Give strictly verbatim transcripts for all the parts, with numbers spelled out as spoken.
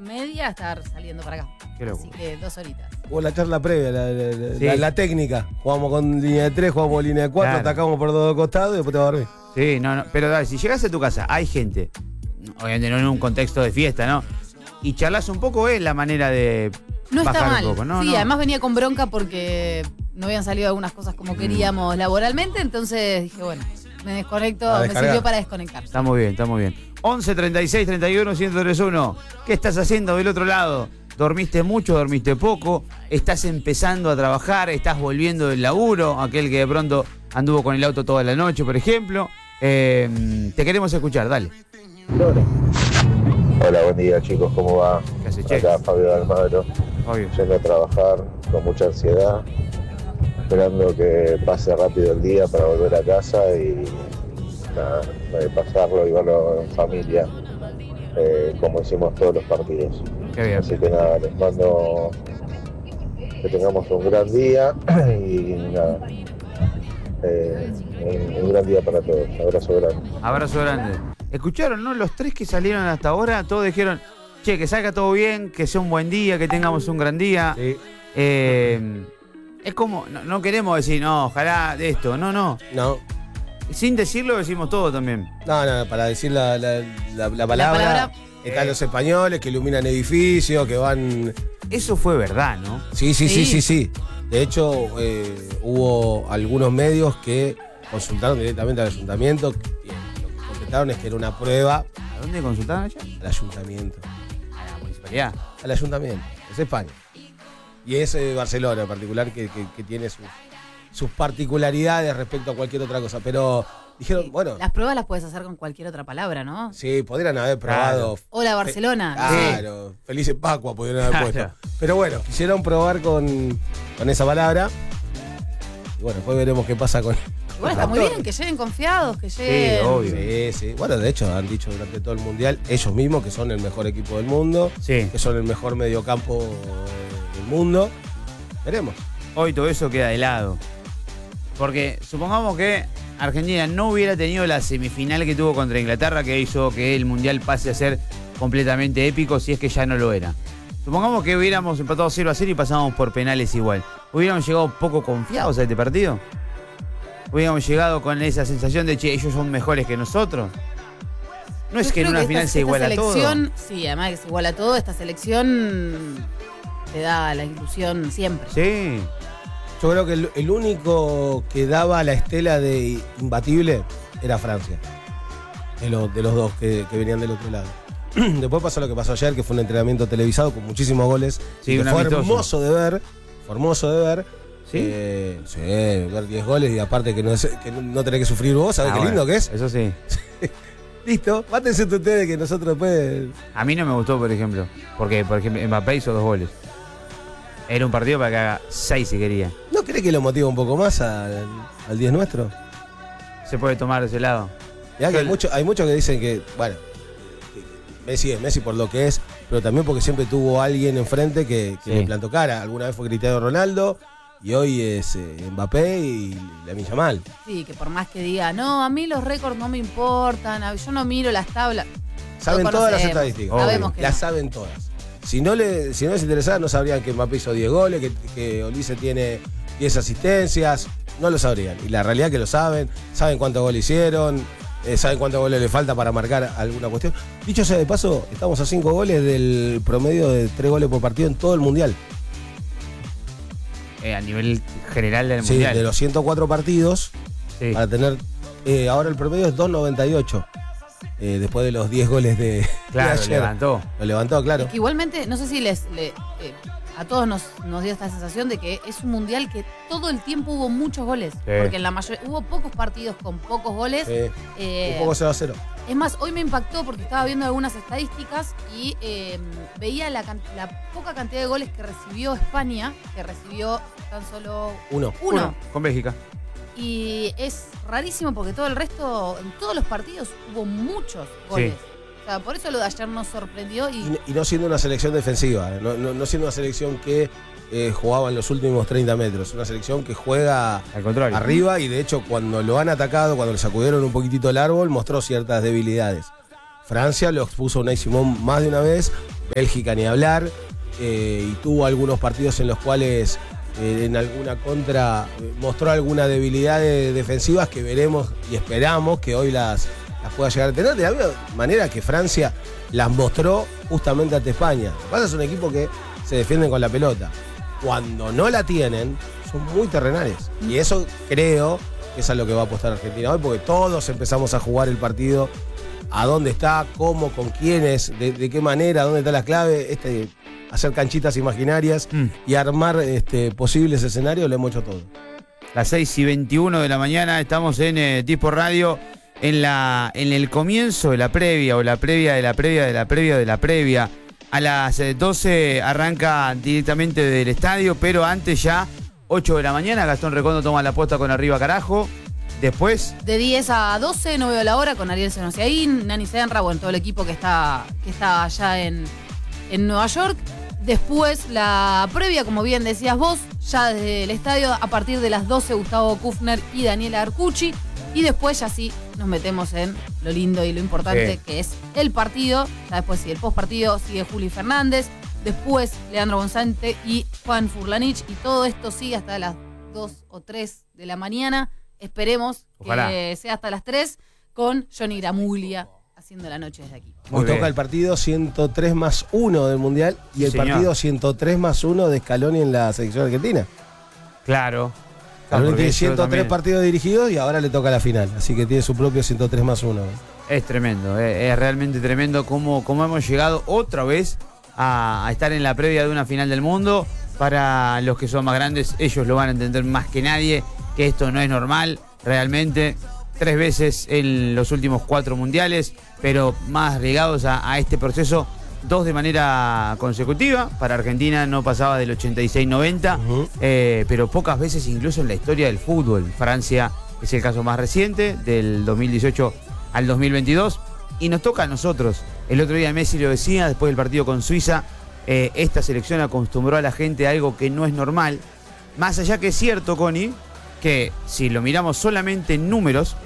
media estar saliendo para acá. Qué Así que dos horitas. Hubo la charla previa, la, la, la, Sí. la, la técnica. Jugamos con línea de tres, jugamos con línea de cuatro, Claro. atacamos por dos costados y después te vas a dormir. Sí, no, no. Pero dale, si llegas a tu casa, hay gente. Obviamente no en un contexto de fiesta, ¿no? Y charlas un poco, es la manera de No está bajar mal. un poco, ¿no? sí, no. además venía con bronca porque no habían salido algunas cosas como queríamos laboralmente, entonces dije, bueno, me desconecto, A me descargar. sirvió para desconectar. Está muy bien, está muy bien. once, treinta y seis, treinta y uno, ciento treinta y uno. ¿Qué estás haciendo del otro lado? ¿Dormiste mucho, dormiste poco? ¿Estás empezando a trabajar? ¿Estás volviendo del laburo? Aquel que de pronto anduvo con el auto toda la noche, por ejemplo. Eh, te queremos escuchar, dale. Hola, buen día chicos, ¿cómo va? ¿Qué haces, Che? Acá Fabio de Almagro, Obvio. yendo a trabajar con mucha ansiedad, esperando que pase rápido el día para volver a casa y nada, eh, pasarlo y verlo en familia, eh, como hicimos todos los partidos. Qué bien. Así que nada, les mando que tengamos un gran día y nada, eh, un, un gran día para todos. Abrazo grande. Abrazo grande. ¿Escucharon, no? Los tres que salieron hasta ahora, todos dijeron, che, que salga todo bien, que sea un buen día, que tengamos un gran día. Sí. Eh, es como, no, no queremos decir, no, ojalá de esto, no, no. No, Sin decirlo decimos todo también. no, no, para decir la, la, la, la palabra, palabra, están eh. los españoles que iluminan edificios, que van... Eso fue verdad, ¿no? Sí, sí, sí, Sí. sí, sí. De hecho, eh, hubo algunos medios que consultaron directamente al ayuntamiento y lo que contestaron es que era una prueba ¿A dónde consultaron allá? al ayuntamiento. A la municipalidad. Al ayuntamiento. Es España. Y es eh, Barcelona en particular que, que- que tiene sus, sus particularidades respecto a cualquier otra cosa. Pero dijeron, bueno, Las pruebas las puedes hacer con cualquier otra palabra, ¿no? sí, podrían haber probado. Hola, Barcelona. Claro, Felices Pascua podrían haber Claro. puesto. Pero bueno, quisieron probar con, con esa palabra. Y bueno, después veremos qué pasa con. Igual está muy bien, que lleguen confiados, que lleguen... obvio. Sí, sí. Bueno, de hecho, han dicho durante todo el mundial ellos mismos que son el mejor equipo del mundo, Sí. que son el mejor mediocampo del mundo. Veremos. Hoy todo eso queda de lado. Porque supongamos que Argentina no hubiera tenido la semifinal que tuvo contra Inglaterra, que hizo que el Mundial pase a ser completamente épico, si es que ya no lo era. Supongamos que hubiéramos empatado cero a cero y pasábamos por penales igual. ¿Hubiéramos llegado poco confiados a este partido? ¿Hubiéramos llegado con esa sensación de, che, ellos son mejores que nosotros? No es Yo que en creo una final esta- se esta iguala todo. selección, sí, además que se iguala todo, esta selección te da la ilusión siempre. Sí. Yo creo que el, el único que daba la estela de imbatible era Francia. De, lo- de los dos que, que venían del otro lado. Después pasó lo que pasó ayer, que fue un entrenamiento televisado con muchísimos goles. Sí, y que un fue amistoso. hermoso de ver. Fue hermoso de ver. ¿Sí? Eh, sí, ver diez goles y aparte que no, es- que no- no tenés que sufrir vos, ¿sabés Ah, qué lindo bueno, que es? Eso sí. Listo, mátense entre ustedes que nosotros después. A mí no me gustó, por ejemplo. Porque, por ejemplo, Mbappé hizo dos goles. Era un partido para que haga seis si quería. ¿No crees que lo motiva un poco más al, al diez nuestro? Se puede tomar de ese lado. Ya que hay Yo- muchos hay muchos que dicen que, bueno, que Messi es Messi por lo que es, pero también porque siempre tuvo alguien enfrente que, que Sí. le plantó cara. Alguna vez fue Cristiano Ronaldo y hoy es eh, Mbappé y Lamine Yamal. Sí, que por más que diga, no, a mí los récords no me importan, a- yo no miro las tablas. Saben Lo todas las conocemos, estadísticas. Sabemos que Las no. saben todas. Si no, le, si no les interesaba, no sabrían que Mbappé hizo diez goles, que, que Olise tiene diez asistencias. No lo sabrían. Y la realidad es que lo saben. Saben cuántos goles hicieron. eh, saben cuántos goles le falta para marcar alguna cuestión. Dicho sea de paso, estamos a cinco goles del promedio de tres goles por partido en todo el Mundial. Eh, a nivel general del Sí, Mundial. de los ciento cuatro partidos, Sí. para tener... eh, ahora el promedio es dos noventa y ocho. Eh, después de los diez goles de, de Claro, ayer. levantó. Lo levantó, claro. Es que igualmente, no sé si les, le- eh, a todos nos, nos dio esta sensación de que es un mundial que todo el tiempo hubo muchos goles. Porque en la mayoría hubo pocos partidos con pocos goles. Sí, Eh, un poco cero a cero. Es más, hoy me impactó porque estaba viendo algunas estadísticas y eh, veía la, can- la poca cantidad de goles que recibió España, que recibió tan solo Uno. uno. Con Bélgica. Y es rarísimo porque todo el resto, en todos los partidos, hubo muchos goles. Sí. O sea, por eso lo de ayer nos sorprendió y, Y, y no siendo una selección defensiva, no, no- no siendo una selección que eh, jugaba en los últimos treinta metros, una selección que juega Al contrario. arriba y de hecho cuando lo han atacado, cuando le sacudieron un poquitito el árbol, mostró ciertas debilidades. Francia lo expuso a Unai Simón más de una vez, Bélgica ni hablar, eh, y tuvo algunos partidos en los cuales eh, en alguna contra eh, mostró alguna debilidad de, defensivas que veremos y esperamos que hoy las, las pueda llegar a tener, de la misma manera que Francia las mostró justamente ante España. Lo que pasa es un equipo que se defienden con la pelota. Cuando no la tienen, son muy terrenales. Y eso creo que es a lo que va a apostar Argentina hoy, porque todos empezamos a jugar el partido a dónde está, cómo, con quiénes, de, de qué manera, dónde está la clave, este, hacer canchitas imaginarias mm. y armar este, posibles escenarios, lo hemos hecho todo. Las seis y veintiuno de la mañana, estamos en eh, Tipo Radio, en, la, en el comienzo de la previa, o la previa de la previa de la previa de la previa. A las doce arranca directamente del estadio, pero antes ya, ocho de la mañana, Gastón Recondo toma la posta con Arriba Carajo. Después, de diez a doce, no veo la hora, con Ariel Senosiaín, Nani Senra, bueno, todo el equipo que está, que está allá en, en Nueva York. Después la previa, como bien decías vos, ya desde el estadio, a partir de las doce, Gustavo Kufner y Daniela Arcucci. Y después ya sí nos metemos en lo lindo y lo importante, sí, que es el partido. Ya después sí, el postpartido sigue Juli Fernández. Después Leandro Gonzante y Juan Furlanich. Y todo esto sigue hasta las dos o tres de la mañana. Esperemos Ojalá. que sea hasta las tres con Johnny Gramuglia haciendo la noche desde aquí. Hoy toca el partido ciento tres más uno del Mundial y sí, el señor. partido ciento tres más uno de Scaloni en la selección argentina. Claro. Scaloni tiene ciento tres partidos dirigidos y ahora le toca la final, así que tiene su propio ciento tres más uno. Es tremendo, es, es realmente tremendo cómo, cómo hemos llegado otra vez a, a estar en la previa de una final del mundo. Para los que son más grandes, ellos lo van a entender más que nadie, que esto no es normal, realmente. Tres veces en los últimos cuatro mundiales, pero más ligados a, a este proceso, dos de manera consecutiva. Para Argentina no pasaba del ochenta y seis noventa, uh-huh. eh, pero pocas veces incluso en la historia del fútbol. Francia es el caso más reciente, del dos mil dieciocho al dos mil veintidós, y nos toca a nosotros. El otro día Messi lo decía, después del partido con Suiza, eh, esta selección acostumbró a la gente a algo que no es normal, más allá que es cierto, Connie, que si lo miramos solamente en números,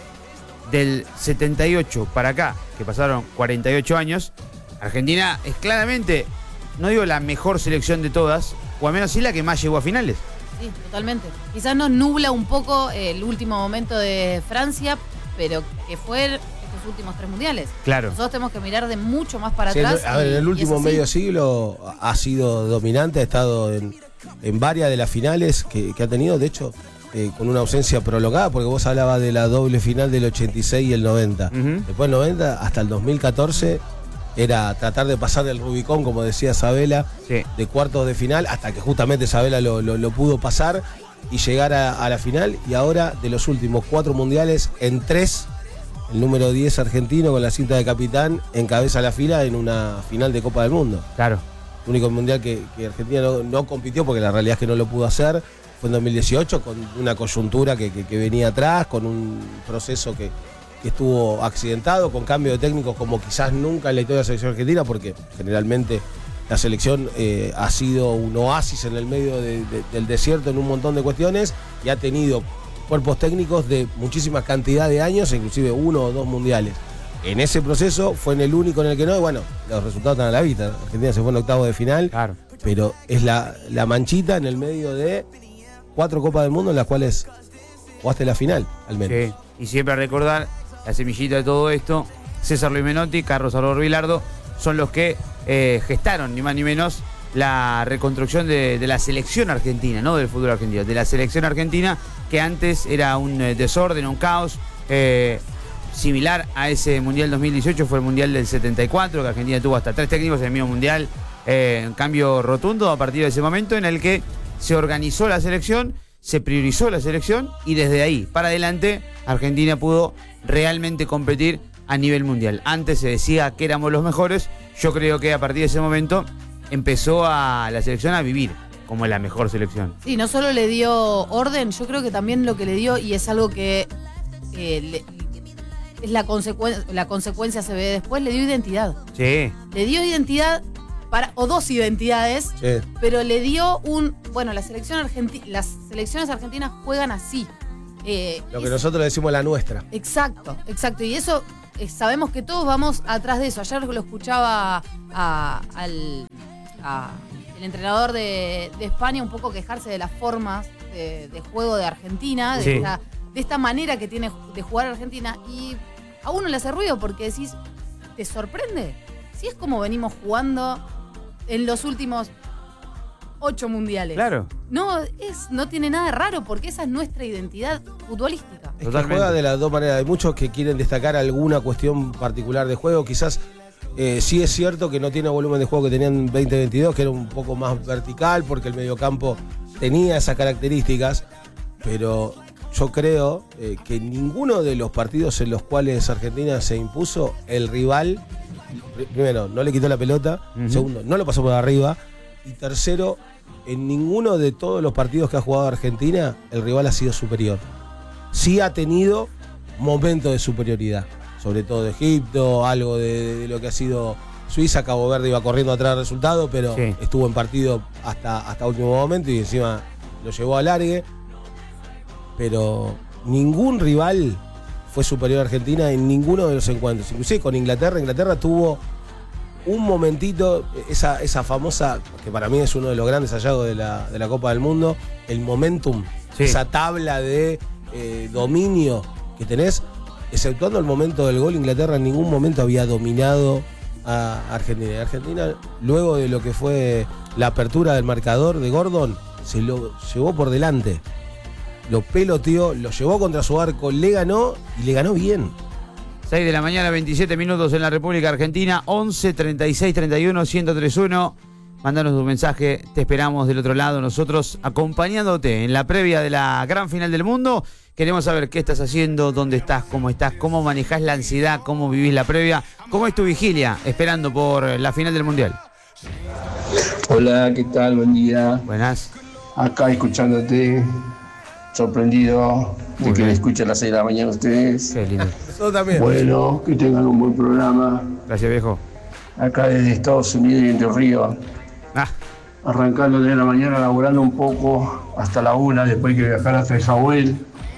del setenta y ocho para acá, que pasaron cuarenta y ocho años, Argentina es claramente, no digo la mejor selección de todas, o al menos sí la que más llegó a finales. Sí, totalmente. Quizás nos nubla un poco el último momento de Francia, pero que fue estos últimos tres mundiales. Claro. Nosotros tenemos que mirar de mucho más para sí, atrás. A ver, en el último medio siglo ha sido dominante, ha estado en, en varias de las finales que, que ha tenido, de hecho... Eh, con una ausencia prolongada, porque vos hablabas de la doble final del ochenta y seis y el noventa. Uh-huh. Después del noventa hasta el dos mil catorce era tratar de pasar el Rubicón, como decía Sabela, sí, de cuartos de final, hasta que justamente Sabela lo, lo, lo pudo pasar y llegar a, a la final. Y ahora, de los últimos cuatro mundiales, en tres, el número diez argentino con la cinta de capitán encabeza la fila en una final de Copa del Mundo. Claro. El único mundial que, que Argentina no, no compitió, porque la realidad es que no lo pudo hacer, fue en dos mil dieciocho, con una coyuntura que, que, que venía atrás, con un proceso que, que estuvo accidentado, con cambio de técnicos como quizás nunca en la historia de la selección argentina, porque generalmente la selección eh, ha sido un oasis en el medio de, de, del desierto en un montón de cuestiones, y ha tenido cuerpos técnicos de muchísima cantidad de años, inclusive uno o dos mundiales. En ese proceso fue en el único en el que no, y bueno, los resultados están a la vista. Argentina se fue en octavo de final, claro, pero es la, la manchita en el medio de cuatro Copas del Mundo en las cuales jugaste la final, al menos. Sí, y siempre recordar la semillita de todo esto, César Luis Menotti, Carlos Salvador Vilardo, son los que eh, gestaron, ni más ni menos, la reconstrucción de, de la selección argentina, no del fútbol argentino, de la selección argentina, que antes era un eh, desorden, un caos, eh, similar a ese Mundial dos mil dieciocho, fue el Mundial del setenta y cuatro, que Argentina tuvo hasta tres técnicos en el mismo Mundial, eh, un cambio rotundo a partir de ese momento en el que se organizó la selección, se priorizó la selección, y desde ahí para adelante Argentina pudo realmente competir a nivel mundial. Antes se decía que éramos los mejores, yo creo que a partir de ese momento empezó a la selección a vivir como la mejor selección. Sí, no solo le dio orden, yo creo que también lo que le dio, y es algo que eh, le, es la, consecu- la consecuencia se ve después, le dio identidad. Sí. Le dio identidad. Para, o dos identidades, sí, pero le dio un... Bueno, la selección argenti- las selecciones argentinas juegan así. Eh, Lo que es, nosotros le decimos la nuestra. Exacto, exacto. Y eso eh, sabemos que todos vamos atrás de eso. Ayer lo escuchaba a, al a el entrenador de, de España un poco quejarse de las formas de, de juego de Argentina, de, Sí. esta, de esta manera que tiene de jugar Argentina. Y a uno le hace ruido porque decís, ¿te sorprende? Si es como venimos jugando en los últimos ocho mundiales. Claro. No, es, no tiene nada de raro porque esa es nuestra identidad futbolística. Es que Totalmente. juega de las dos maneras. Hay muchos que quieren destacar alguna cuestión particular de juego. Quizás eh, sí es cierto que no tiene volumen de juego que tenían en veinte veintidós, que era un poco más vertical porque el mediocampo tenía esas características. Pero yo creo eh, que ninguno de los partidos en los cuales Argentina se impuso, el rival, primero, no le quitó la pelota. Uh-huh. Segundo, no lo pasó por arriba. Y tercero, en ninguno de todos los partidos que ha jugado Argentina, el rival ha sido superior. Sí ha tenido momentos de superioridad, sobre todo de Egipto, algo de, de lo que ha sido Suiza. Cabo Verde iba corriendo atrás del resultado, pero Sí. estuvo en partido hasta, hasta último momento y encima lo llevó a alargue. Pero ningún rival fue superior a Argentina en ninguno de los encuentros. Inclusive con Inglaterra, Inglaterra tuvo un momentito, esa, esa famosa, que para mí es uno de los grandes hallazgos de la, de la Copa del Mundo, el momentum, Sí. esa tabla de eh, dominio que tenés, exceptuando el momento del gol. Inglaterra en ningún momento había dominado a Argentina. Y Argentina, luego de lo que fue la apertura del marcador de Gordon, se lo llevó por delante. Lo peloteó, lo llevó contra su arco, le ganó y le ganó bien. seis de la mañana, veintisiete minutos en la República Argentina, once treinta y seis treinta y uno ciento treinta y uno. Mándanos tu mensaje, te esperamos del otro lado, nosotros acompañándote en la previa de la gran final del mundo. Queremos saber qué estás haciendo, dónde estás, cómo estás, cómo manejás la ansiedad, cómo vivís la previa, cómo es tu vigilia esperando por la final del Mundial. Hola, ¿qué tal? Buen día. Buenas. Acá escuchándote, sorprendido de Muy que bien. me escuchen a las seis de la mañana ustedes. Qué lindo. Nosotros también. Bueno, que tengan un buen programa. Gracias, viejo. Acá desde Estados Unidos y Entre Ríos, Ah, arrancando desde la mañana, laburando un poco hasta la una, después hay que viajar hasta Isabuel.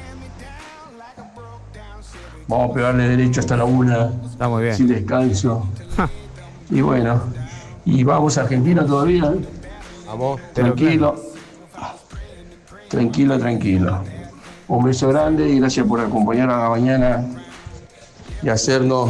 Vamos a pegarle derecho hasta la una, está muy bien. sin descanso. Y bueno, y vamos a Argentina todavía. Vamos. Pero Tranquilo. Tranquilo, tranquilo. Un beso grande y gracias por acompañar a la mañana y hacernos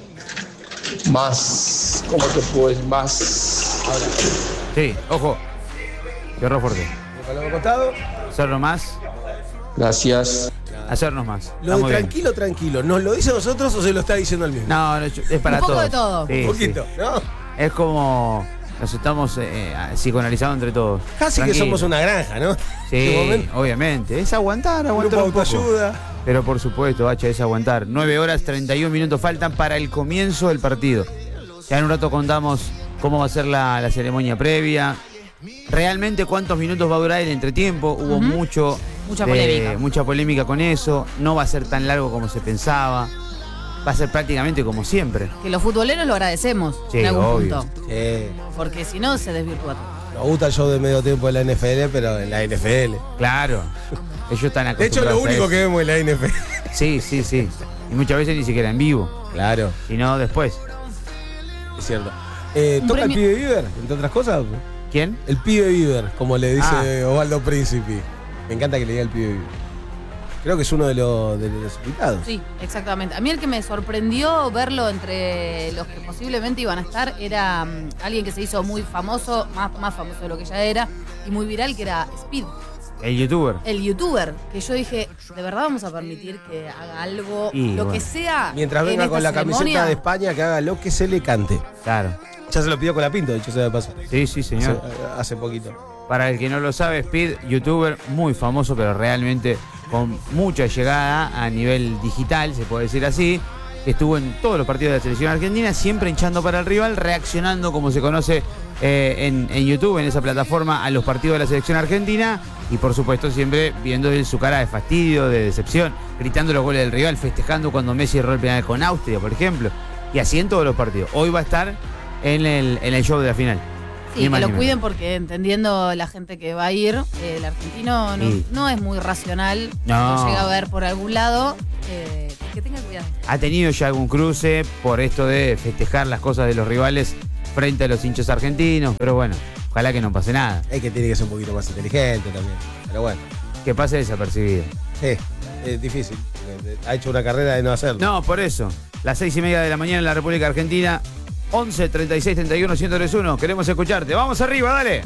más, ¿cómo te puedo decir? Más. Sí, ojo. Cierro fuerte. Para los costados. Hacernos más, Gracias. hacernos más. Lo Está de muy bien. tranquilo, tranquilo. ¿Nos lo dice a nosotros o se lo está diciendo al mismo? No, no, es para Un poco todos. de todo. Sí, Un poquito, sí. ¿no? Es como nos estamos eh, psicoanalizando entre todos. Casi Tranquilo. que somos una granja, ¿no? Sí, En un momento, obviamente. Es aguantar, aguantar grupo un poco. autoayuda. Pero por supuesto, Bacha, es aguantar. nueve horas, treinta y un minutos faltan para el comienzo del partido. Ya en un rato contamos cómo va a ser la, la ceremonia previa. Realmente cuántos minutos va a durar el entretiempo. Hubo Ujú. mucho Mucha de- polémica. mucha polémica con eso. No va a ser tan largo como se pensaba. Va a ser prácticamente como siempre. Que los futboleros lo agradecemos Sí, en algún obvio. punto. Sí. Porque si no, se desvirtúa todo. Nos gusta el show de medio tiempo de la N F L, pero en la N F L. Claro. Ellos están De hecho, acostumbrados lo a único eso. que vemos en la N F L. Sí, sí, sí. Y muchas veces ni siquiera en vivo, Claro, sino después. es cierto. Eh, Un ¿Toca premio- el pibe Bieber, entre otras cosas? ¿Quién? El pibe Bieber, como le dice Ah. Osvaldo Príncipe. Me encanta que le diga el pibe Bieber. Creo que es uno de los, de los invitados. Sí, exactamente. A mí el que me sorprendió verlo entre los que posiblemente iban a estar era mm, alguien que se hizo muy famoso, más, más famoso de lo que ya era, y muy viral, que era Speed, El youtuber. el youtuber. Que yo dije, ¿de verdad vamos a permitir que haga algo, Y, lo bueno. que sea? Mientras en venga esta con la ceremonia? camiseta de España, que haga lo que se le cante. Claro. Ya se lo pidió con la Pinto, de hecho se me pasó. Sí, sí, Hace, señor. hace poquito. Para el que no lo sabe, Speed, youtuber muy famoso, pero realmente con mucha llegada a nivel digital, se puede decir así. Estuvo en todos los partidos de la selección argentina, siempre hinchando para el rival, reaccionando como se conoce eh, en, en YouTube, en esa plataforma, a los partidos de la selección argentina. Y por supuesto siempre viendo él su cara de fastidio, de decepción, gritando los goles del rival, festejando cuando Messi erró el penal con Austria, por ejemplo. Y así en todos los partidos. Hoy va a estar en el, en el show de la final. Sí, Ni que más lo ni menos. cuiden porque entendiendo la gente que va a ir, eh, el argentino no, Sí. no es muy racional. No. Lo llega a ver por algún lado. eh, que tenga cuidado. Ha tenido ya algún cruce por esto de festejar las cosas de los rivales frente a los hinchas argentinos, pero bueno, ojalá que no pase nada. Es que tiene que ser un poquito más inteligente también. Pero bueno. Que pase desapercibido. Sí, es difícil. Ha hecho una carrera de no hacerlo. No, por eso. Las seis y media de la mañana en la República Argentina. once, treinta y seis, treinta y uno, ciento treinta y uno. Queremos escucharte. Vamos arriba, dale.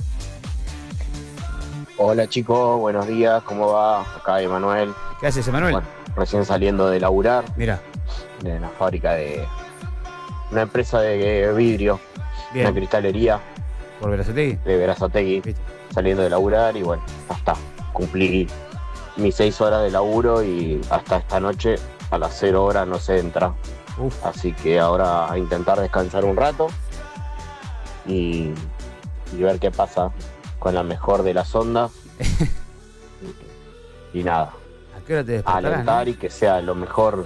Hola chicos, buenos días, ¿cómo va? Acá Emanuel. ¿Qué haces, Emanuel? Bueno, recién saliendo de laburar. Mira. De una fábrica de... Una empresa de vidrio. Bien. Una cristalería. ¿Por Verazategui? De Verazategui. ¿Viste? Saliendo de laburar y bueno, hasta cumplí mis seis horas de laburo y hasta esta noche a las cero horas no se entra. Uf. Así que ahora a intentar descansar un rato y, y ver qué pasa con la mejor de las ondas. Y nada, ¿A qué hora te despertarás? alentar ¿no? y que sea lo mejor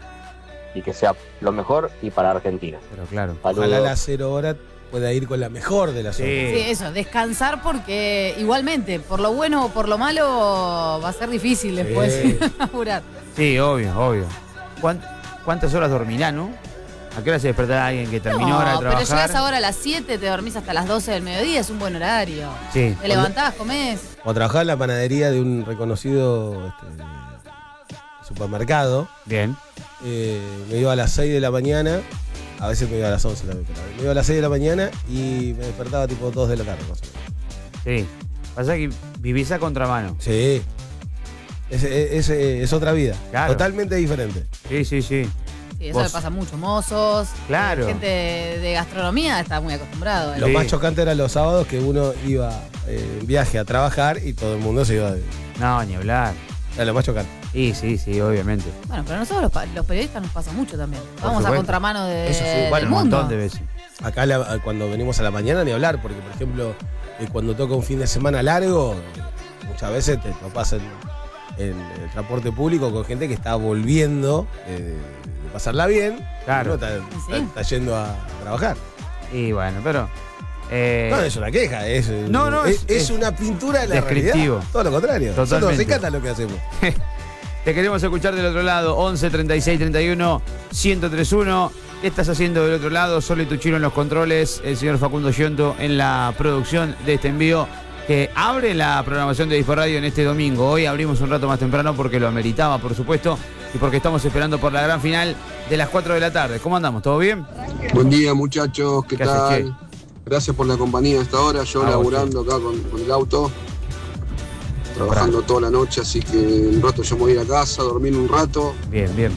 y que sea lo mejor y para Argentina. Pero claro. Saludos. Ojalá a las cero horas pueda ir con la mejor de las Sí. ondas. Sí, eso, descansar porque igualmente, por lo bueno o por lo malo, va a ser difícil después Sí. laburar. Sí, obvio, obvio. ¿Cuán- ¿Cuántas horas dormirá, no? ¿A qué hora se despertará alguien que terminó No, hora de pero trabajar? llegás ahora a las siete, te dormís hasta las doce del mediodía, es un buen horario. Sí. Te levantás, comés. Cuando trabajaba en la panadería de un reconocido este, supermercado, Bien. eh, me iba a las seis de la mañana, a veces me iba a las once también, pero me iba a las seis de la mañana y me despertaba tipo dos de la tarde. Más o menos. Sí. Pasa que vivís a contramano. Sí. Es, es, es otra vida, Claro. totalmente diferente. Sí, sí, sí. Sí, eso Vos- le pasa mucho. Mozos, Claro. eh, gente de, de gastronomía está muy acostumbrado. a Lo Sí. más chocante era los sábados que uno iba eh, en viaje a trabajar y todo el mundo se iba. De, No, ni hablar. era lo más chocante. Sí, sí, sí, obviamente. Bueno, pero a nosotros los, pa- los periodistas nos pasa mucho también. Vamos a supuesto. contramano de, Eso sí, Bueno, del un mundo. montón de veces. Acá la- cuando venimos a la mañana ni hablar, porque por ejemplo, eh, cuando toca un fin de semana largo, eh, muchas veces te topas en, en el transporte público con gente que está volviendo eh, de pasarla bien. Claro. Y uno está, Sí. está- está yendo a trabajar. Y bueno, pero... eh, No es una queja, es, No, no, es, es- es es una pintura de la descriptivo. realidad. Todo lo contrario. Nosotros nos Totalmente. encanta lo que hacemos. Te queremos escuchar del otro lado, once, treinta y seis, treinta y uno, ciento treinta y uno. ¿Qué estás haciendo del otro lado? Solo y Tuchino en los controles, el señor Facundo Giunto en la producción de este envío que abre la programación de Disco Radio en este domingo. Hoy abrimos un rato más temprano porque lo ameritaba, por supuesto, y porque estamos esperando por la gran final de las cuatro de la tarde. ¿Cómo andamos? ¿Todo bien? Buen día muchachos, ¿qué, ¿Qué haces, tal? che? Gracias por la compañía hasta ahora, yo A vos, laburando acá con, con el auto, trabajando toda la noche, así que un rato yo me voy a ir a casa, dormir un rato Bien, bien.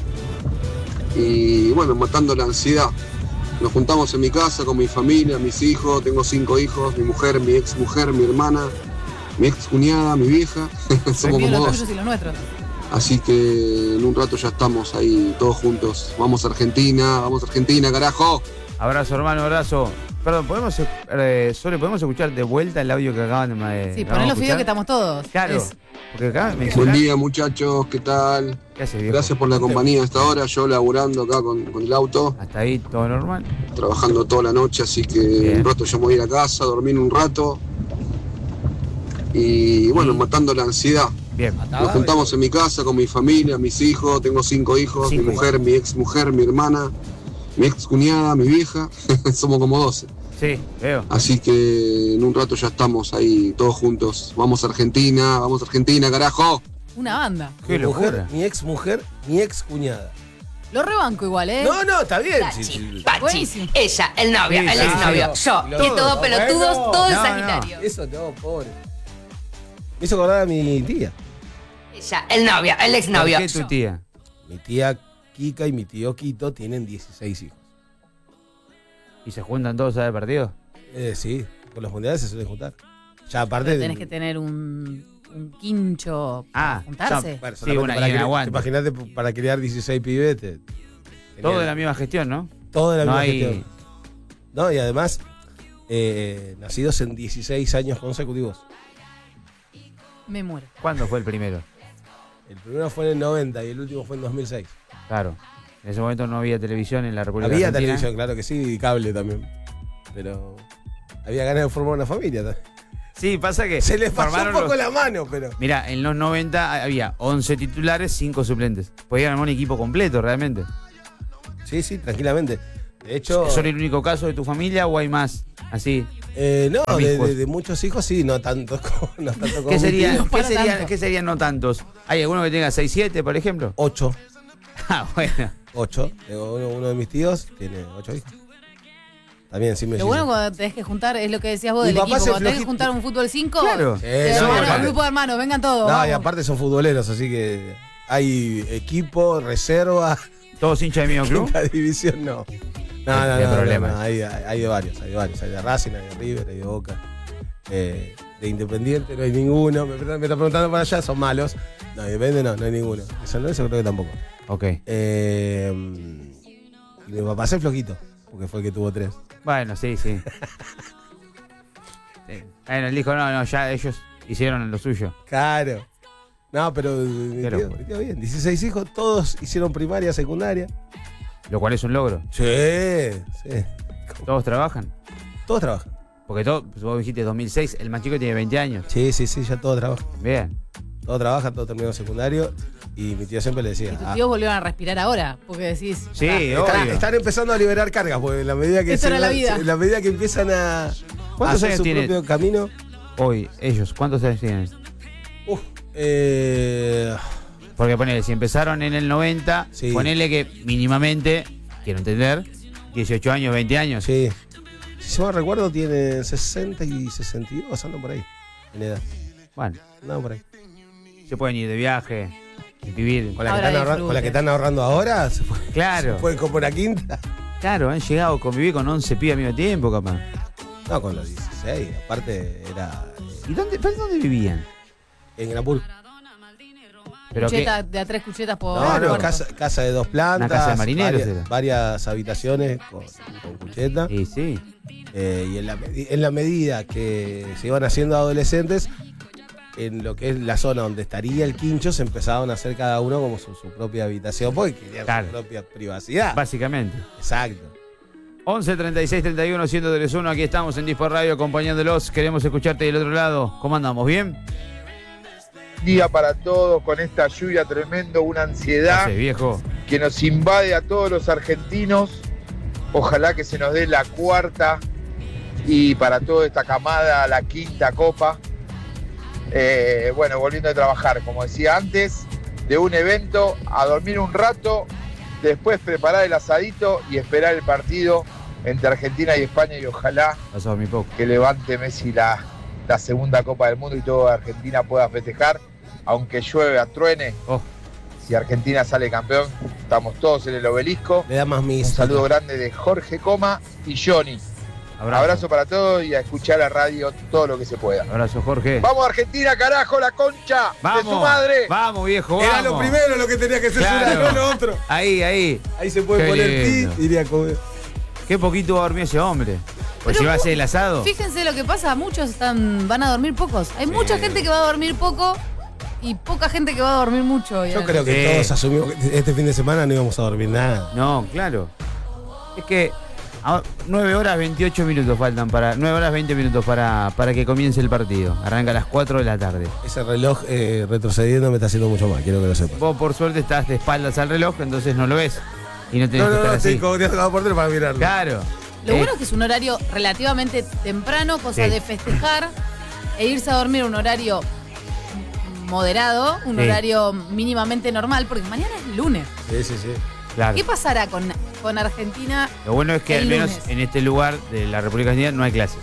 y bueno, matando la ansiedad. Nos juntamos en mi casa con mi familia, mis hijos, tengo cinco hijos, mi mujer, mi ex mujer, mi hermana, mi ex cuñada, mi vieja, somos Bien, como los dos. tuyos y los nuestros. Así que en un rato ya estamos ahí todos juntos. Vamos a Argentina, vamos a Argentina, carajo. Abrazo, hermano, abrazo. Perdón, ¿podemos, eh, Sole, ¿podemos escuchar de vuelta el audio que acaban de... Eh, Sí, acabamos poné de los videos que escuchar? estamos todos. Claro, Es- porque acá Buen mencionás... día muchachos, ¿qué tal? ¿Qué haces, viejo? Gracias por la compañía hasta ahora, yo laburando acá con, con el auto, Hasta ahí, todo normal. trabajando toda la noche, así que Bien. un rato yo me voy a ir a casa, dormir un rato y bueno, matando la ansiedad. Bien. Nos juntamos en mi casa con mi familia, mis hijos, tengo cinco hijos, Cinco mi mujer, mi ex mujer, mi hermana, mi ex cuñada, mi vieja, somos como doce. Sí, veo. Así que en un rato ya estamos ahí todos juntos. Vamos a Argentina, vamos a Argentina, carajo. Una banda. Qué Mi mujer, locura. mi ex mujer, mi ex cuñada. Lo rebanco igual, ¿eh? No, no, está bien. Pachi, sí, sí. Pachi, Buenísimo. ella, el novio, Sí, el sí, exnovio, sí. yo, Y lo que todo. todo pelotudos, Bueno. todo el No, no. Sagitario. Eso no, pobre. Me hizo acordar a mi tía. Ella, el novio, el ¿Por exnovio. qué tu yo. tía? Mi tía Kika y mi tío Quito tienen dieciséis hijos. ¿Y se juntan todos a ver partido? Eh, sí, con los mundiales se suelen juntar. Ya aparte Pero de- tenés que tener un, un quincho Ah, para juntarse. ya, bueno, Sí, solamente una para guía criar- aguante. Imagínate para criar dieciséis pibetes. Todo de la misma gestión, ¿no? Todo de la No misma hay... gestión. No, y además, eh, nacidos en dieciséis años consecutivos. Me muero. ¿Cuándo fue el primero? El primero fue en el noventa y el último fue en dos mil seis. Claro. En ese momento no había televisión en la República Había Argentina. televisión, claro que sí, y cable también. Pero había ganas de formar una familia también. Sí, pasa que Se les pasó un formaron poco los- la mano, pero. Mirá, en los noventa había once titulares, cinco suplentes. Podían armar un equipo completo, realmente. Sí, sí, tranquilamente. De hecho. ¿Son el único caso de tu familia o hay más? Así. Eh, no, de, promiscuos. de- de muchos hijos sí, no tantos como, no tanto como ¿Qué mi serían, tío. No ¿qué, para serían, tanto. ¿Qué serían no tantos? ¿Hay alguno que tenga seis siete, por ejemplo? Ocho. Ah, bueno. Ocho. Tengo Uno, uno de mis tíos tiene ocho hijos. También sí me Lo bueno cuando tenés que juntar, es lo que decías vos Mi del papá equipo, se cuando tenés que flojito. juntar un fútbol cinco, Claro. Sí, eh, no, hermano, aparte- grupo de hermanos, vengan todos. No, vamos. y aparte son futboleros, así que hay equipo, reserva, ¿Todos hinchas de mismo club? quinta división, no. No, no, Qué no, no, problema. no, hay, hay- hay de varios, hay de varios. Hay de Racing, hay de River, hay de Boca. Eh, de Independiente no hay ninguno. Me, me está preguntando para allá, son malos. No, Independiente no, no hay ninguno. De San Lorenzo creo que tampoco. Ok. Eh, y mi papá es flojito, porque fue el que tuvo tres. Bueno, sí, sí. Sí. Bueno, él dijo, no, no, ya ellos hicieron lo suyo. Claro. No, pero mi Qué tío, locura. mi tío bien. dieciséis hijos, todos hicieron primaria, secundaria. Lo cual es un logro. Sí, sí. Todos trabajan. Todos trabajan. Porque todo, vos dijiste dos mil seis, el más chico tiene veinte años. Sí, sí, sí, ya todos trabajan. Bien. Todos trabajan, todos terminaron secundario. Y mi tío siempre le decía. Y tus ah, tíos volvieron a respirar ahora, porque decís. Sí, ah, obvio. están, están empezando a liberar cargas, porque en la medida que, Esto se era la va- vida. en la medida que empiezan a, a ¿Cuántos hacer años su tiene? propio camino. Hoy, ellos, ¿cuántos años tienen? Uf, eh, Porque ponele, si empezaron en el noventa, Sí. ponele que mínimamente, quiero entender, dieciocho años, veinte años. sí. Si yo me recuerdo, tienen sesenta y sesenta y dos, andan por ahí. En edad. Bueno, Andan por ahí. se pueden ir de viaje y vivir. Con la, que Ahora están, ahorra- disfrute. con la que están ahorrando ahora, se puede, Claro, se puede comprar una quinta. claro, han llegado a convivir con once pibes al mismo tiempo, capaz. No, con los dieciséis. Aparte, era ¿Y dónde, pero dónde vivían? eh, en Granburg. Pero que, cucheta, de a tres cuchetas por No, no, cuarto. casa, casa de dos plantas. Una casa de marineros varias, era. varias habitaciones con, con cucheta. y sí, Eh, y en la, medi- en la medida que se iban haciendo adolescentes, en lo que es la zona donde estaría el quincho, se empezaban a hacer cada uno como su, su propia habitación, porque querían Claro. su propia privacidad. básicamente. Exacto. once treinta y seis treinta y uno ciento tres uno, aquí estamos en Dispor Radio acompañándolos. Queremos escucharte del otro lado. ¿Cómo andamos? ¿Bien? Día para todos con esta lluvia tremendo, una ansiedad Hace, viejo. que nos invade a todos los argentinos. Ojalá que se nos dé la cuarta y para toda esta camada la quinta copa. Eh, bueno, volviendo a trabajar, como decía antes, de un evento a dormir un rato, después preparar el asadito y esperar el partido entre Argentina y España y ojalá Pasó a mi poco. que levante Messi la, la segunda Copa del Mundo y toda Argentina pueda festejar, aunque llueve, truene. Oh. Si Argentina sale campeón, estamos todos en el obelisco. Le da más Un mis. saludo grande de Jorge Coma y Johnny. Abrazo. Abrazo para todos y a escuchar la radio todo lo que se pueda. Abrazo, Jorge. Vamos Argentina, carajo, la concha Vamos. de su madre. Vamos, viejo. Era Vamos. lo primero lo que tenía que censurar, Claro. no lo otro. Ahí, ahí. Ahí se puede Qué poner lindo. pi, diría como. Qué poquito va a dormir ese hombre. Pues Pero si va a mu- hacer el asado. Fíjense lo que pasa, muchos están, van a dormir pocos. Hay mucha gente que va a dormir poco y poca gente que va a dormir mucho. hoy a Yo la creo noche. que Sí. todos asumimos que este fin de semana no íbamos a dormir nada. No, claro. Es que a- nueve horas veintiocho minutos faltan para. nueve horas veinte minutos para, para que comience el partido. Arranca a las cuatro de la tarde. Ese reloj eh, retrocediendo me está haciendo mucho mal, quiero que lo sepas. Vos por suerte estás de espaldas al reloj, entonces no lo ves. Y no tenés No, que no, estar no, así. estoy cogoteando cada portero para mirarlo. Claro. Lo Eh, bueno es que es un horario relativamente temprano, cosa Sí. de festejar e irse a dormir a un horario moderado, un Sí. horario mínimamente normal, porque mañana es lunes. Sí, sí, sí. claro. ¿Qué pasará con, con Argentina? Lo bueno es que El al menos lunes. en este lugar de la República Argentina no hay clases.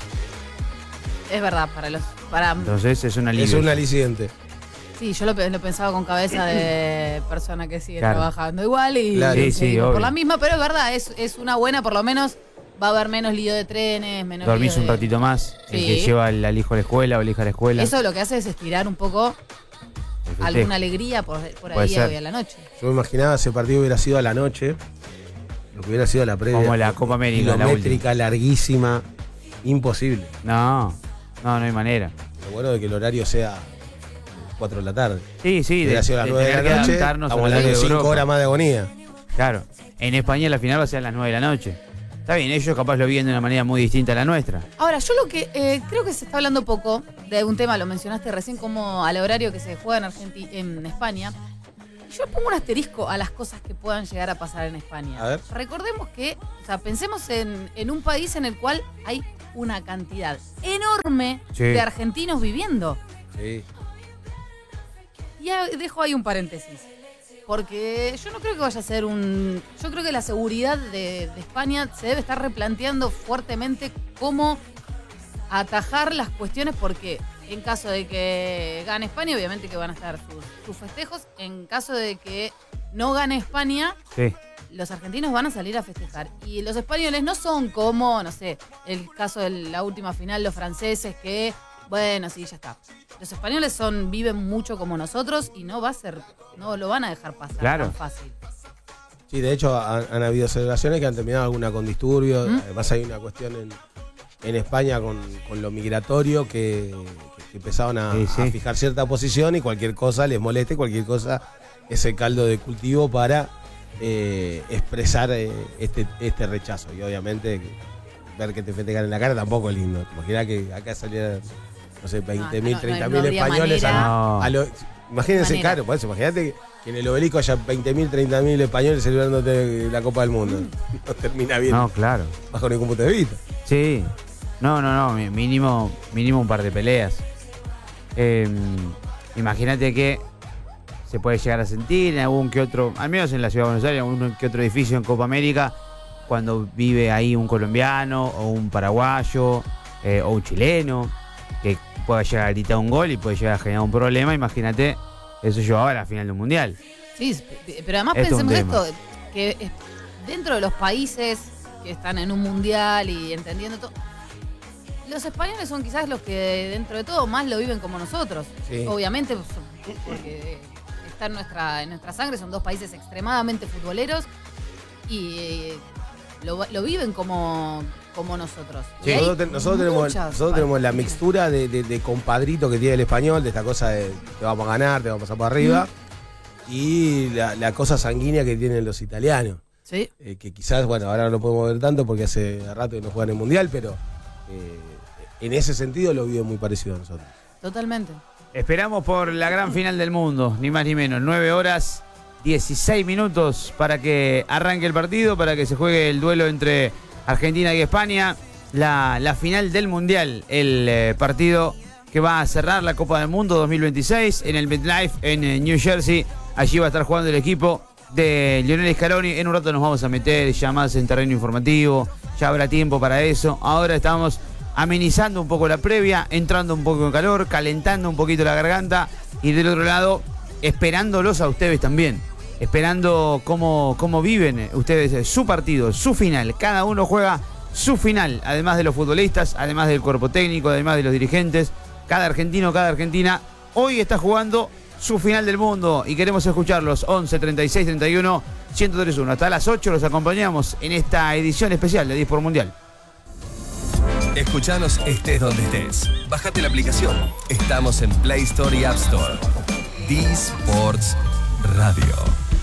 Es verdad, para los. Para, Entonces es una Es alivio. un aliciente. sí, yo lo, pe- lo pensaba con cabeza de persona que sigue Claro. trabajando igual y Claro. Sí, sí, seguimos obvio. por la misma, pero es verdad, es, es una buena, por lo menos va a haber menos lío de trenes, menos Dormís lío un de- ratito más. El Sí. que lleva al, al hijo a la escuela o la hija a la escuela. Eso lo que hace es estirar un poco el festejo. alguna alegría por, por Puede ahí ser. hoy a la noche. Yo me imaginaba ese partido hubiera sido a la noche, lo que hubiera sido la previa. Como la Copa América, la Kilométrica, larguísima, imposible. No, no, no hay manera. Lo bueno de que el horario sea cuatro de la tarde. Sí, sí, de, Hubiera sido a las de nueve de tener la que noche, adaptarnos estamos al hablando de horario de cinco Europa. horas más de agonía. Claro. En España la final va a ser a las nueve de la noche. Está bien, ellos capaz lo viven de una manera muy distinta a la nuestra. Ahora, yo lo que eh, creo que se está hablando poco de un tema, lo mencionaste recién, como al horario que se juega en, Argenti- en España. Yo pongo un asterisco a las cosas que puedan llegar a pasar en España. A ver. Recordemos que, o sea, pensemos en, en un país en el cual hay una cantidad enorme Sí. de argentinos viviendo. Sí. Y a- dejo ahí un paréntesis. Porque yo no creo que vaya a ser un... Yo creo que la seguridad de, de España se debe estar replanteando fuertemente cómo atajar las cuestiones, porque en caso de que gane España, obviamente que van a estar sus, sus festejos. En caso de que no gane España, Sí. los argentinos van a salir a festejar. Y los españoles no son como, no sé, el caso de la última final, los franceses, que, bueno, sí, ya está. Los españoles son, viven mucho como nosotros y no va a ser, no lo van a dejar pasar Claro. tan fácil. Sí, de hecho han, han habido celebraciones que han terminado alguna con disturbios. ¿Mm? Además hay una cuestión en, en España con, con lo migratorio que, que empezaron a, Sí, sí. a fijar cierta posición y cualquier cosa les moleste, cualquier cosa es el caldo de cultivo para eh, expresar eh, este, este rechazo. Y obviamente ver que te festejan en la cara tampoco es lindo. Te imaginas que acá salieran, no sé, veinte mil, no, no, treinta no mil habría españoles manera. a, No. a lo- imagínense, Manera. claro, por eso, imagínate que en el obelisco haya veinte mil, treinta mil españoles celebrándote la Copa del Mundo. No termina bien, No, claro. bajo ningún punto de vista. Sí. No, no, no. mi- Mínimo, mínimo un par de peleas. Eh, Imagínate que se puede llegar a sentir en algún que otro, al menos en la Ciudad de Buenos Aires, en algún que otro edificio en Copa América, cuando vive ahí un colombiano o un paraguayo eh, o un chileno, que pueda llegar a gritar un gol y puede llegar a generar un problema. Imagínate eso llevaba a la final de un mundial. Sí, pero además Esto es un pensemos tema. esto, que es- dentro de los países que están en un mundial y entendiendo todo, los españoles son quizás los que dentro de todo más lo viven como nosotros. Sí. Obviamente, pues, porque está en nuestra, en nuestra sangre, son dos países extremadamente futboleros y eh, lo, lo viven como, como nosotros. Y hay Nosotros, te- nosotros tenemos, muchas nosotros tenemos la partes. mixtura de, de- de compadrito que tiene el español, de esta cosa de te vamos a ganar, te vamos a pasar por arriba, y la, la cosa sanguínea que tienen los italianos. Sí. Eh, que quizás, bueno, ahora no lo podemos ver tanto porque hace rato que no juegan en el mundial, pero eh, en ese sentido lo viven muy parecido a nosotros. Totalmente. Esperamos por la gran final del mundo, ni más ni menos. nueve horas, dieciséis minutos para que arranque el partido, para que se juegue el duelo entre Argentina y España. La, la final del mundial, el eh, partido que va a cerrar la Copa del Mundo dos mil veintiséis en el MetLife en eh, New Jersey. Allí va a estar jugando el equipo de Lionel Scaloni. En un rato nos vamos a meter ya más en terreno informativo, ya habrá tiempo para eso. Ahora estamos amenizando un poco la previa, entrando un poco en calor, calentando un poquito la garganta y del otro lado esperándolos a ustedes también, esperando cómo, cómo viven ustedes su partido, su final. Cada uno juega su final, además de los futbolistas, además del cuerpo técnico, además de los dirigentes. Cada argentino, cada argentina hoy está jugando su final del mundo y queremos escucharlos. Once, treinta y seis, treinta y uno, ciento tres uno. Hasta las ocho los acompañamos en esta edición especial de diez por Mundial. Escuchanos estés donde estés. Bájate la aplicación. Estamos en Play Store y App Store. D-Sports Radio.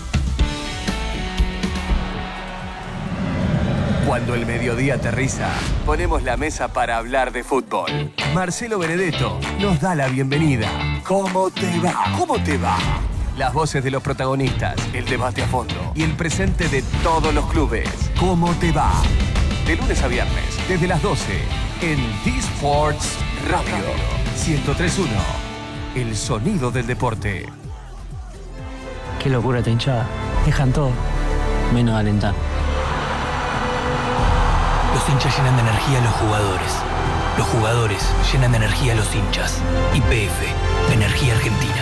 Cuando el mediodía aterriza, ponemos la mesa para hablar de fútbol. Marcelo Benedetto nos da la bienvenida. ¿Cómo te va? ¿Cómo te va? Las voces de los protagonistas, el debate a fondo y el presente de todos los clubes. ¿Cómo te va? De lunes a viernes, desde las doce, en D-Sports Radio. ciento tres punto uno. El sonido del deporte. Qué locura esta hinchada. Dejan todo, menos alentar. Los hinchas llenan de energía a los jugadores. Los jugadores llenan de energía a los hinchas. Y P F, Energía Argentina.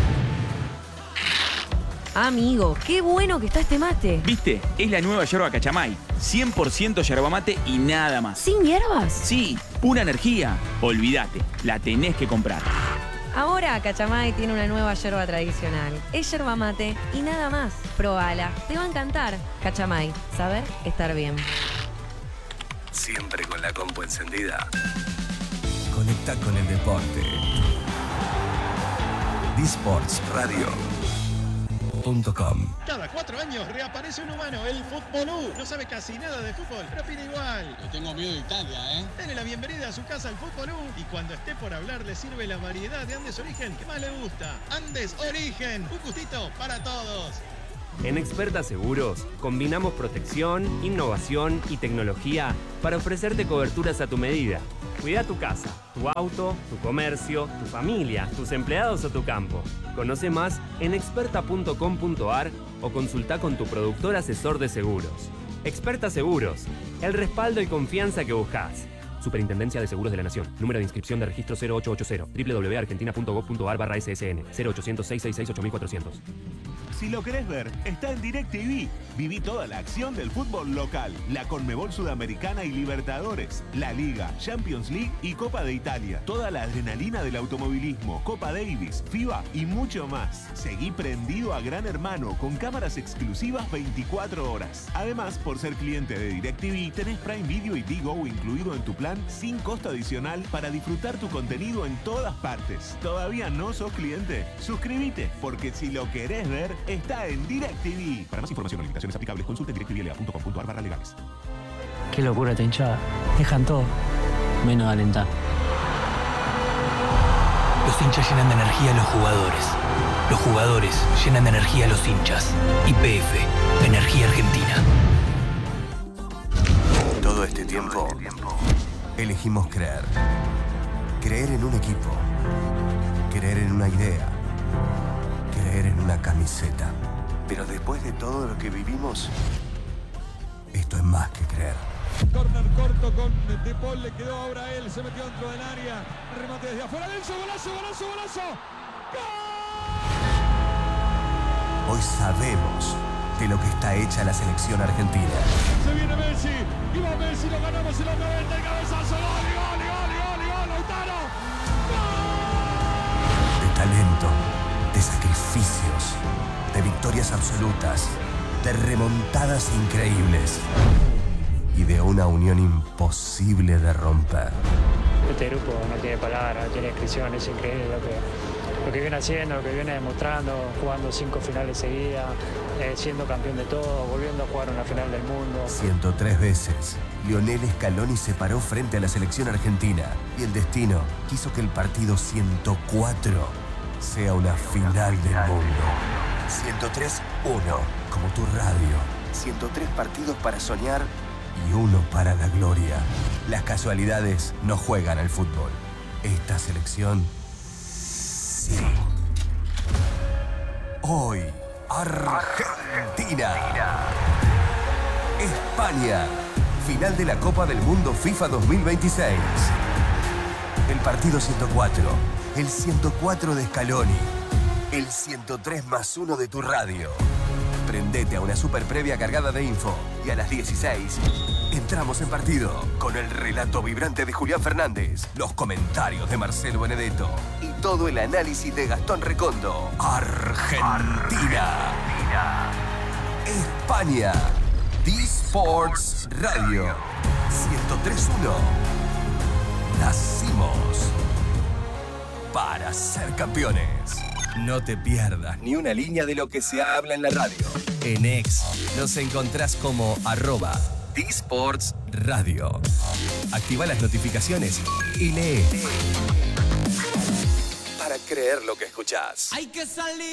Amigo, qué bueno que está este mate. ¿Viste? Es la nueva yerba Cachamay. cien por ciento yerba mate y nada más. ¿Sin hierbas? Sí, pura energía. Olvídate, la tenés que comprar. Ahora Cachamay tiene una nueva yerba tradicional. Es yerba mate y nada más. Probala, te va a encantar. Cachamay, saber estar bien. Siempre con la compu encendida. Conecta con el deporte. D-Sports Radio. punto com. Cada cuatro años reaparece un humano, el Futbolú. No sabe casi nada de fútbol, pero opina igual. Le tengo miedo de Italia, ¿eh? Dele la bienvenida a su casa al Futbolú y cuando esté por hablar le sirve la variedad de Andes Origen que más le gusta. Andes Origen, un gustito para todos. En Experta Seguros combinamos protección, innovación y tecnología para ofrecerte coberturas a tu medida. Cuida tu casa, tu auto, tu comercio, tu familia, tus empleados o tu campo. Conoce más en experta punto com punto ar o consulta con tu productor asesor de seguros. Experta Seguros, el respaldo y confianza que buscas. Superintendencia de Seguros de la Nación. Número de inscripción de registro cero ocho ocho cero. doble u doble u doble u punto argentina punto gov punto ar barra S S N. cero ochocientos, seiscientos sesenta y seis, ocho mil cuatrocientos. Si lo querés ver, está en DirecTV. Viví toda la acción del fútbol local, la Conmebol Sudamericana y Libertadores, la Liga, Champions League y Copa de Italia. Toda la adrenalina del automovilismo, Copa Davis, FIBA y mucho más. Seguí prendido a Gran Hermano con cámaras exclusivas veinticuatro horas. Además, por ser cliente de DirecTV, tenés Prime Video y Digo incluido en tu plan sin costo adicional para disfrutar tu contenido en todas partes. ¿Todavía no sos cliente? Suscríbete, porque si lo querés ver, está en DirecTV. Para más información o limitaciones aplicables, consulte directv punto com punto ar barra legales. Qué locura esta hinchada. Dejan todo, menos alentar. Los hinchas llenan de energía a los jugadores. Los jugadores llenan de energía a los hinchas. Y P F, Energía Argentina. Todo este tiempo, elegimos creer. Creer en un equipo. Creer en una idea. Creer en una camiseta. Pero después de todo lo que vivimos, esto es más que creer. Corner corto con De Paul, le quedó ahora a él, se metió dentro del área, remate desde afuera, Lenzo, golazo, golazo, golazo. Hoy sabemos de lo que está hecha la selección argentina. Se viene Messi, y va Messi, lo ganamos en los noventa, el cabezazo, gol, gol, gol, gol, gol, Lautaro. De talento, de sacrificios, de victorias absolutas, de remontadas increíbles y de una unión imposible de romper. Este grupo no tiene palabras, no tiene descripción, es increíble lo que, lo que viene haciendo, lo que viene demostrando, jugando cinco finales seguidas, eh, siendo campeón de todo, volviendo a jugar una final del mundo. ciento tres veces, Lionel Scaloni se paró frente a la selección argentina y el destino quiso que el partido ciento cuatro sea una final del mundo. ciento tres uno, como tu radio. ciento tres partidos para soñar y uno para la gloria. Las casualidades no juegan al fútbol. Esta selección, sí. Hoy, Argentina. España. Final de la Copa del Mundo FIFA dos mil veintiséis. El partido ciento cuatro. El ciento cuatro de Scaloni. El ciento tres más uno de tu radio. Prendete a una super previa cargada de info. Y a las dieciséis, entramos en partido con el relato vibrante de Julián Fernández, los comentarios de Marcelo Benedetto y todo el análisis de Gastón Recondo. Argentina. Argentina. España. D-Sports Radio. ciento tres uno. Nacimos para ser campeones. No te pierdas ni una línea de lo que se habla en la radio. En X nos encontrás como arroba D-Sports Radio. Activa las notificaciones y lee. Para creer lo que escuchás. Hay que salir.